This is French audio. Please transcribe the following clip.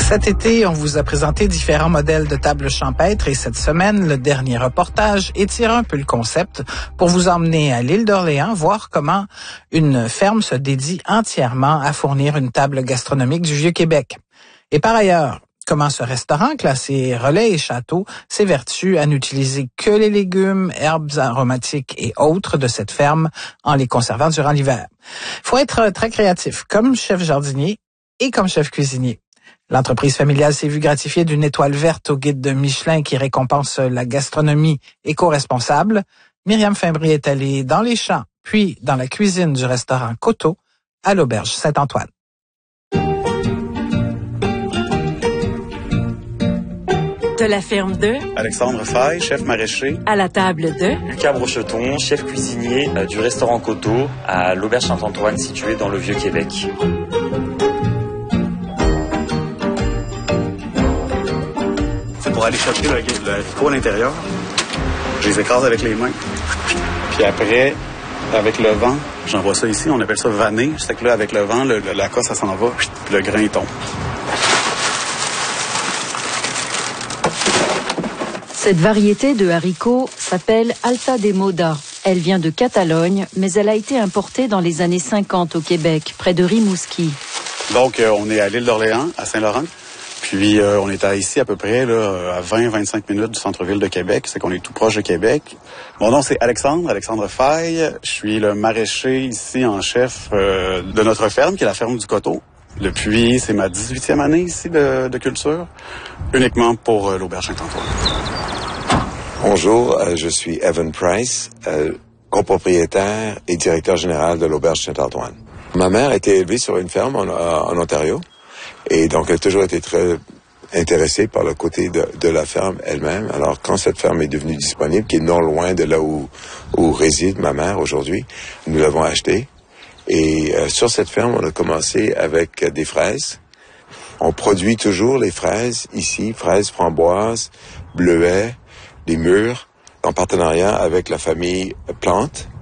Cet été, on vous a présenté différents modèles de tables champêtres et cette semaine, le dernier reportage étire un peu le concept pour vous emmener à l'île d'Orléans, voir comment une ferme se dédie entièrement à fournir une table gastronomique du Vieux-Québec. Et par ailleurs, comment ce restaurant classé relais et château s'évertue à n'utiliser que les légumes, herbes aromatiques et autres de cette ferme en les conservant durant l'hiver. Faut être très créatif, comme chef jardinier et comme chef cuisinier. L'entreprise familiale s'est vue gratifiée d'une étoile verte au guide de Michelin qui récompense la gastronomie éco-responsable. Myriam Fimbry est allée dans les champs, puis dans la cuisine du restaurant Coteau à l'Auberge Saint-Antoine. De la ferme de Alexandre Faye, chef maraîcher. à la table de Lucas Brocheton, chef cuisinier du restaurant Coteau à l'Auberge Saint-Antoine situé dans le Vieux-Québec. C'est pour aller chercher le haricot à l'intérieur. Je les écrase avec les mains. Puis après, avec le vent, j'envoie ça ici, on appelle ça vanner. C'est que là, avec le vent, la cosse, ça s'en va, puis le grain tombe. Cette variété de haricots s'appelle Alta de Moda. Elle vient de Catalogne, mais elle a été importée dans les années 50 au Québec, près de Rimouski. Donc, on est à l'île d'Orléans, à Saint-Laurent. Puis, on est ici à peu près là, à 20-25 minutes du centre-ville de Québec. C'est qu'on est tout proche de Québec. Mon nom, c'est Alexandre Faye. Je suis le maraîcher ici en chef de notre ferme, qui est la ferme du Coteau. Depuis, c'est ma 18e année ici de culture, uniquement pour l'Auberge Saint-Antoine. Bonjour, je suis Evan Price, copropriétaire et directeur général de l'Auberge Saint-Antoine. Ma mère a été élevée sur une ferme en Ontario et donc elle a toujours été très intéressée par le côté de la ferme elle-même. Alors quand cette ferme est devenue disponible, qui est non loin de là où réside ma mère aujourd'hui, nous l'avons achetée. Et sur cette ferme, on a commencé avec des fraises. On produit toujours les fraises ici, fraises, framboises, bleuets, des mûres, en partenariat avec la famille Plante.